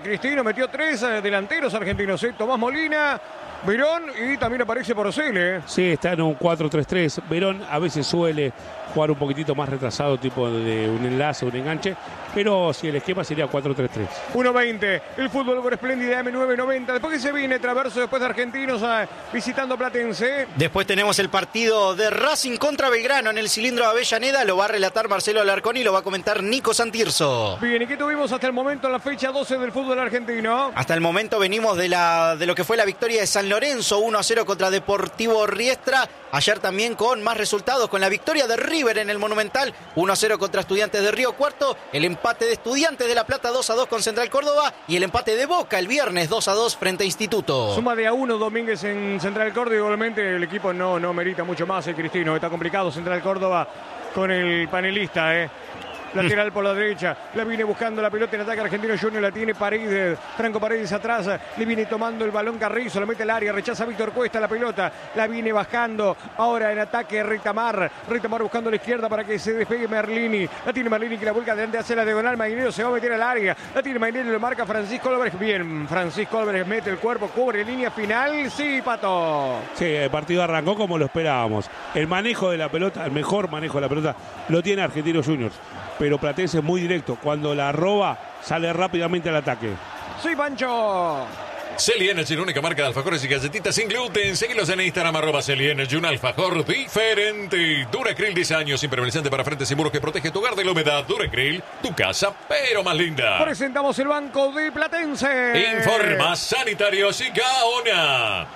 Cristino metió 3 delanteros argentinos, Tomás Molina, Verón y también aparece Porcel. Sí, está en un 4-3-3. Verón a veces suele jugar un poquitito más retrasado, tipo de un enlace, un enganche, pero si el esquema sería 4-3-3. 1.20, el fútbol por Espléndida M990. Después que se viene Traverso, después de Argentinos visitando Platense. Después tenemos el partido de Racing contra Belgrano en el cilindro de Avellaneda. Lo va a relatar Marcelo Alarcón y lo va a comentar Nico Santirso. Bien, ¿y qué tuvimos hasta el momento en la fecha 12 del fútbol argentino? Hasta el momento venimos de lo que fue la victoria de San Lorenzo, 1-0 contra Deportivo Riestra. Ayer también con más resultados, con la victoria de River en el Monumental, 1-0 contra Estudiantes de Río Cuarto, el empate de Estudiantes de La Plata 2-2 con Central Córdoba y el empate de Boca el viernes 2-2 frente a Instituto. Suma de 1 Domínguez en Central Córdoba, igualmente el equipo no merita mucho más, Cristino. Está complicado Central Córdoba con el panelista, Lateral por la derecha, la viene buscando la pelota en ataque Argentino Junior, la tiene Paredes, Franco Paredes atrás, le viene tomando el balón Carrizo, lo mete al área, rechaza a Víctor Cuesta la pelota, la viene bajando, ahora en ataque Ritamar buscando a la izquierda para que se despegue Merlini, la tiene Merlini que la vuelca adelante hace la diagonal, Mainero se va a meter al área, la tiene Mainero y lo marca Francisco Álvarez, bien, Francisco Álvarez mete el cuerpo, cubre línea final, sí, Pato. Sí, el partido arrancó como lo esperábamos, el manejo de la pelota, el mejor manejo de la pelota lo tiene Argentinos Juniors, pero Platense es muy directo. Cuando la roba, sale rápidamente al ataque. Sí, Pancho. Celi Energy, la única marca de alfajores y galletitas sin gluten. Seguilos en Instagram, @Celi Energy, un alfajor diferente. Duracril, 10 años, impermeabilizante para frentes y muros que protege tu hogar de la humedad. Duracril, tu casa, pero más linda. Presentamos el banco de Platense. Informa Sanitarios y Gaona.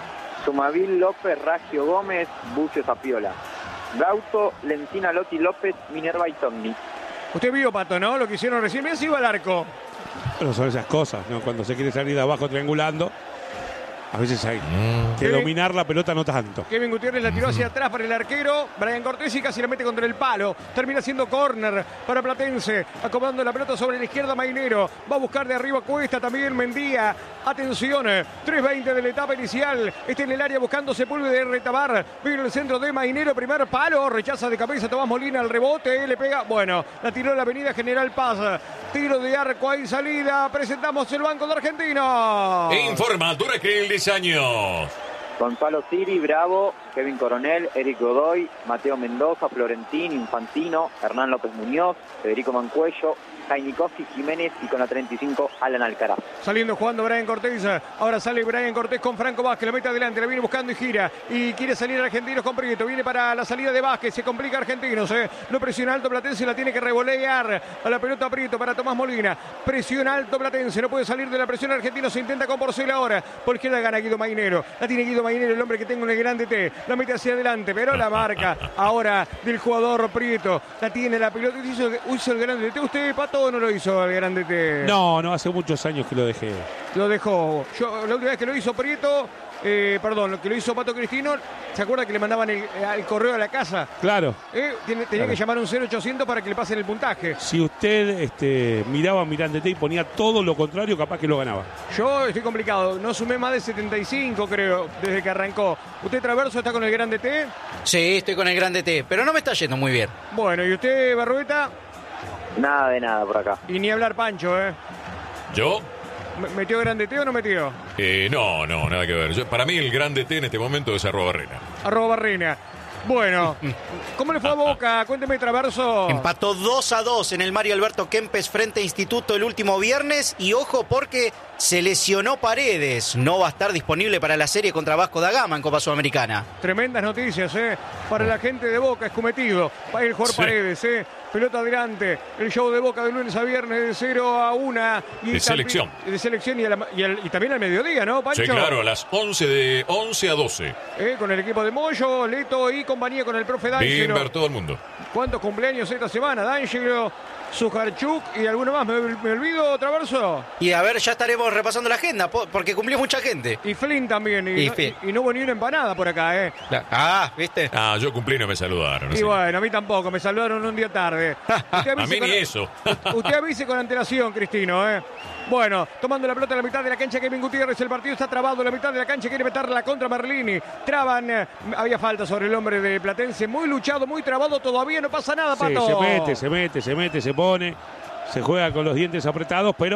Sumavil López, Raggio Gómez, Bucio Zapiola. Gauto, Lencina Lotti López, Minerva y Tomni. Usted vio, Pato, ¿no? Lo que hicieron recién. Mira si iba al arco. Pero son esas cosas, ¿no? Cuando se quiere salir de abajo triangulando, a veces hay que dominar la pelota no tanto. Kevin Gutiérrez la tiró hacia atrás para el arquero. Brian Cortés y casi la mete contra el palo. Termina siendo córner para Platense. Acomodando la pelota sobre la izquierda Mainero. Va a buscar de arriba Cuesta también Mendía. Atención, 3:20 de la etapa inicial. Está en el área buscando Sepúlveda de Retabar. Viene el centro de Mainero. Primer palo. Rechaza de cabeza Tomás Molina al rebote. Le pega. Bueno, la tiró la avenida General Paz. Tiro de arco ahí salida. Presentamos el banco de Argentinos. Informa Duracril, 10 años. Gonzalo Siri, Bravo, Kevin Coronel, Eric Godoy, Mateo Mendoza, Florentín, Infantino, Hernán López Muñoz, Federico Mancuello, Jainikowski, Jiménez y con la 35, Alan Alcaraz. Saliendo jugando Brian Cortés. Ahora sale Brian Cortés con Franco Vázquez. Lo mete adelante, la viene buscando y gira. Y quiere salir Argentinos con Prieto. Viene para la salida de Vázquez. Se complica Argentinos. Lo presiona alto Platense. La tiene que revolear a la pelota Prieto para Tomás Molina. Presiona alto Platense. No puede salir de la presión Argentino. Se intenta con Porcel ahora. Por izquierda gana Guido Mainero. La tiene Guido Mainero, el hombre que tengo en el grande T. La mete hacia adelante, pero la marca ahora del jugador Prieto. La tiene la pelota. Hizo el grande T. ¿Usted, Pato, o no lo hizo el grande T? No, hace muchos años que lo dejé. Lo dejó. Yo la última vez que lo hizo Prieto, lo que lo hizo Pato Cristino, ¿se acuerda que le mandaban el correo a la casa? Claro. Tenía que llamar a un 0800 para que le pasen el puntaje. Si usted miraba a Mirandete y ponía todo lo contrario, capaz que lo ganaba. Yo estoy complicado. No sumé más de 75, creo, desde que arrancó. ¿Usted, Traverso, está con el grande T? Sí, estoy con el grande T, pero no me está yendo muy bien. Bueno, ¿y usted, Barrueta? Nada de nada por acá. Y ni hablar Pancho, ¿Yo? ¿Metió grande T o no metió? No, nada que ver. Para mí el grande T en este momento es @Barrena. @Barrena. Bueno, ¿cómo le fue a Boca? Cuénteme, Traverso. Empató 2-2 en el Mario Alberto Kempes frente a Instituto el último viernes. Y ojo porque se lesionó Paredes. No va a estar disponible para la serie contra Vasco da Gama en Copa Sudamericana. Tremendas noticias, para la gente de Boca, escometido. Va el jugador Paredes, pelota adelante. El show de Boca de lunes a viernes de 0-1. De selección. De selección y también al mediodía, ¿no, Pancho? Sí, claro, a las 11 a 12. Con el equipo de Moyo, Leto y compañía con el profe D'Angelo. Bien ver todo el mundo. ¿Cuántos cumpleaños esta semana? D'Angelo, Sujarchuk y alguno más. ¿Me olvido, Traverso? Y a ver, ya estaremos repasando la agenda, porque cumplió mucha gente. Y Flynn también. Y no hubo ni una empanada por acá, ¿viste? Yo cumplí y no me saludaron. Y bueno, a mí tampoco. Me saludaron un día tarde. A mí ni eso. Usted avise con antelación, Cristino, Bueno, tomando la pelota en la mitad de la cancha Kevin Gutiérrez. El partido está trabado en la mitad de la cancha. Quiere meterla contra Merlini. Traban. Había falta sobre el hombre de Platense. Muy luchado, muy trabado. Todavía no pasa nada, Pato. Sí, se mete, se pone. Se juega con los dientes apretados, pero